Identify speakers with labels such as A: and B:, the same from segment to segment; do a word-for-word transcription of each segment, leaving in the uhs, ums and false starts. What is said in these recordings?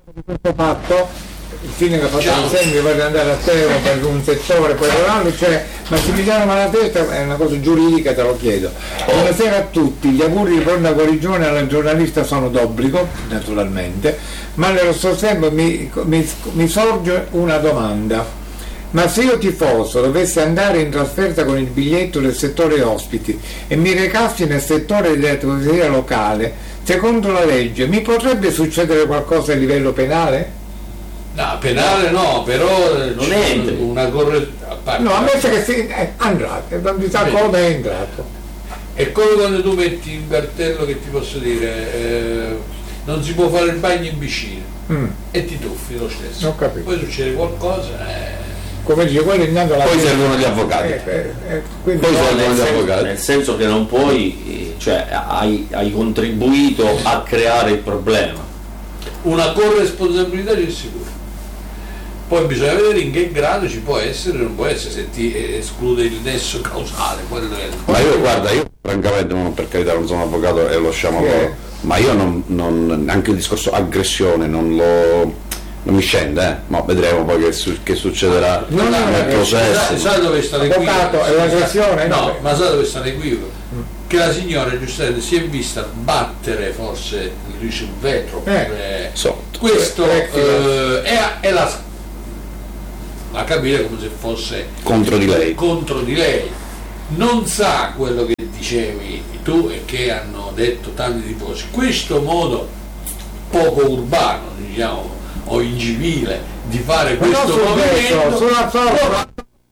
A: di questo fatto, il sindaco ha fatto l'esempio per andare a Teo per un settore, poi per l'altro, cioè Massimiliano Malatesta è una cosa giuridica, te lo chiedo. Buonasera a tutti, gli auguri di buona guarigione alla giornalista sono d'obbligo, naturalmente, ma nello stesso tempo mi, mi, mi sorge una domanda. Ma se io tifoso dovessi andare in trasferta con il biglietto del settore ospiti e mi recassi nel settore della tifoseria locale, secondo la legge mi potrebbe succedere qualcosa a livello penale?
B: No, penale no, però
C: non è
B: una corre...
A: No, ammesso che si eh, andrà, non si sa come è entrato.
B: È come quando tu metti un cartello che ti posso dire eh, non si può fare il bagno in piscina mm. e ti tuffi lo stesso.
A: Ho capito.
B: Poi succede qualcosa. Eh,
A: come dice quello intanto la
D: poi servono gli avvocati
A: eh, eh, eh,
D: poi servono gli avvocati
C: nel senso che non puoi, cioè hai, hai contribuito a creare il problema,
B: una corresponsabilità c'è sicuro, poi bisogna vedere in che grado ci può essere o non può essere, se ti esclude il nesso causale, quello è...
D: ma io guarda, io francamente non, per carità non sono avvocato e lo lasciamo loro, yeah. ma io non, non anche il discorso aggressione non lo non mi scende, eh? Ma vedremo poi che, su, che succederà
A: non
D: nel processo.
B: Sa dove sta l'equivoco?
A: È l'aggressione?
B: No, no, ma sa dove sta l'equivoco? Mm. Che la signora giustamente si è vista battere forse lì sul vetro.
A: Eh,
B: eh,
D: sotto.
B: questo eh, è, è la a capire come se fosse
D: contro di lei.
B: Contro di lei. Non sa quello che dicevi tu e che hanno detto tanti tifosi. Questo modo poco urbano, diciamo, o incivile di fare questo movimento
A: sulla sorta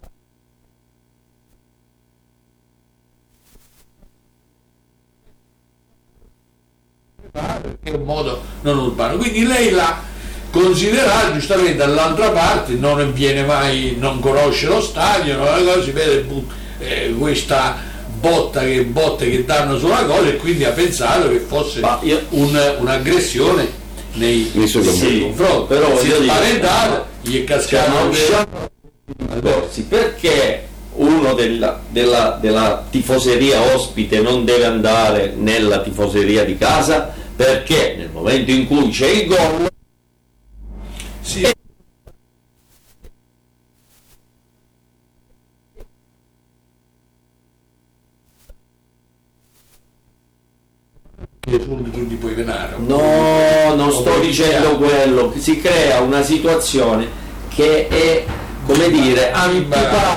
B: è un modo non urbano, quindi lei l'ha considerato giustamente. Dall'altra parte non viene mai, non conosce lo stadio, non si vede eh, questa botta che botte che danno sulla cosa e quindi ha pensato che fosse io... un, un'aggressione nei, nei suoi
C: sì,
B: confronti,
C: però
B: si è spaventato, gli è cascato
C: corsi, perché uno della, della, della tifoseria ospite non deve andare nella tifoseria di casa, perché nel momento in cui c'è il gol
B: sì. tu ti puoi venare.
C: No, non sto dicendo quello, si crea una situazione che è, come dire, antipatico.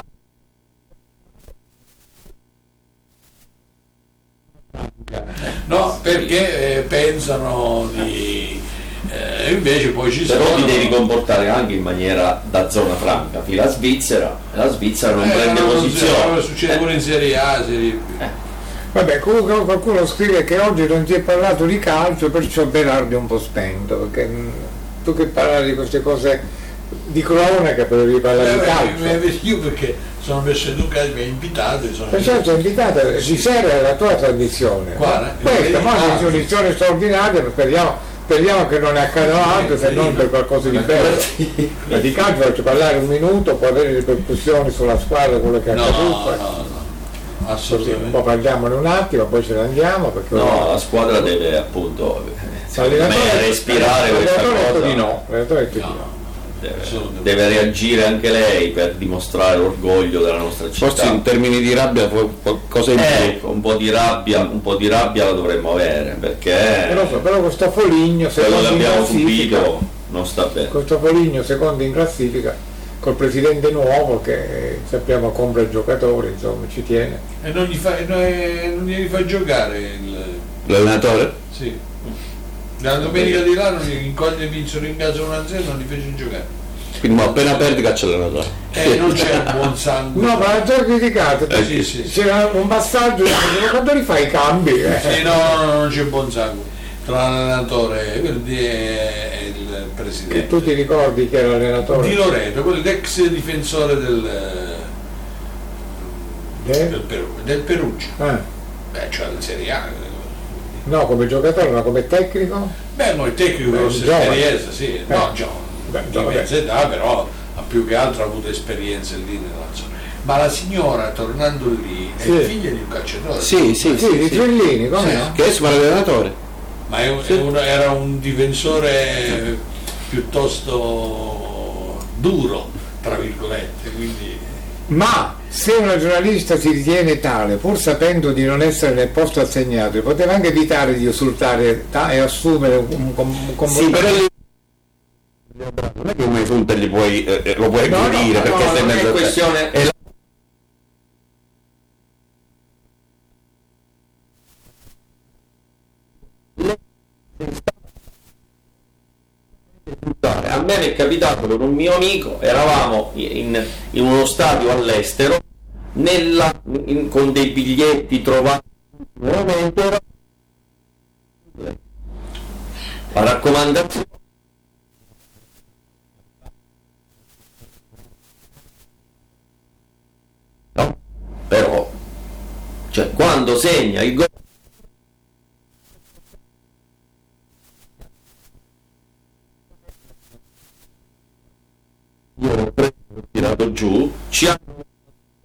B: No, perché eh, pensano di eh, invece poi ci
C: però
B: sono.
C: Però ti devi comportare anche in maniera da zona franca. Fino alla Svizzera, la Svizzera non
B: eh,
C: prende
B: non
C: posizione.
B: Non succede
C: eh.
B: pure in Serie A, Serie B.
C: Eh.
A: Vabbè, comunque qualcuno scrive che oggi non si è parlato di calcio, perciò Berardi è un po' spento, perché mh, tu che parli di queste cose di cronaca potevi parlare
B: eh,
A: di calcio.
B: Eh, io perché sono messo educato, mi hai invitato.
A: Perciò ti ho invitato, si serve la tua trasmissione.
B: Guarda,
A: questa ma è una edizione straordinaria, speriamo, speriamo che non ne accada altro, se non per qualcosa di bello. Ma di calcio faccio parlare un minuto, può avere ripercussioni sulla squadra, quello che è accaduto.
B: No, no, no. Assolutamente.
A: Un po' parliamone un attimo, poi ce ne andiamo. Perché
C: no,
A: ora...
C: la squadra deve appunto respirare questa cosa.
A: Di no, l'allenatore di no.
C: Deve, deve reagire anche lei per dimostrare l'orgoglio della nostra città.
D: Forse in termini di rabbia qualcosa in più.
C: Ecco, un po' di rabbia, un po' di rabbia la dovremmo avere, perché
A: però, so, però questo Foligno
C: quello che abbiamo subito non sta bene.
A: Questo Foligno secondo in classifica, col presidente nuovo che sappiamo compra i giocatori, insomma ci tiene.
B: E non gli fa, non gli fa giocare il...
D: l'allenatore?
B: Sì. La domenica di là non gli incoglie vinsero in casa uno a zero, non li fece giocare.
D: Quindi ma appena perdi caccia l'allenatore.
B: Eh, non c'è un buon sangue.
A: No, ma l'ha già criticato.
B: Eh, sì, sì, sì.
A: C'era un passaggio, quando li fai i cambi? Eh.
B: Sì, no, no, no, non c'è buon sangue. Tra l'allenatore e il presidente.
A: E tu ti ricordi che era l'allenatore?
B: Di Loreto, quello l'ex difensore del,
A: eh?
B: del, Peru, del Perugia.
A: Ah.
B: Beh, cioè in Serie A.
A: No, come giocatore, ma come tecnico?
B: Beh, come tecnico per esperienza, sì. Eh. No, giovane, di mezza età, però ha più che altro avuto esperienze lì nella zona. Ma la signora, tornando lì, è sì. figlia di un calciatore.
D: Sì, sì,
A: sì,
D: sì,
A: di
D: sì.
A: Trellini, come
D: sì.
A: no?
D: Che adesso fa l'allenatore.
B: Ma è un, sì. è un, era un difensore piuttosto duro, tra virgolette, quindi...
A: Ma se una giornalista si ritiene tale, pur sapendo di non essere nel posto assegnato, poteva anche evitare di usurpare ta- e assumere un, un, un comportamento.
D: Sì, però lì non è che un esulta gli puoi, eh, lo puoi
A: No, no,
D: dire
A: no,
D: perché
A: no,
D: sei
C: non è
D: mezzo
C: questione-
D: è la-
C: A me mi è capitato con un mio amico, eravamo in, in uno stadio all'estero, nella, in- con dei biglietti trovati veramente era- la raccomandazione no, però cioè quando segna il gol io l'ho preso, l'ho tirato giù, ci ha